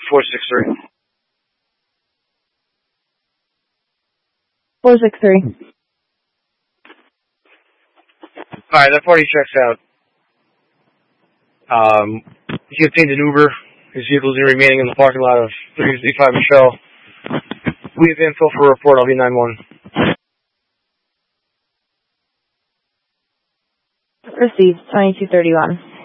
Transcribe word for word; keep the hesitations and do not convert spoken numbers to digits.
four six three. four six three. Alright, that party checks out. Um, he obtained an Uber. His vehicle is remaining in the parking lot of three fifty-five Michelle. We have info for a report. I'll be nine one. Received, twenty-two thirty-one.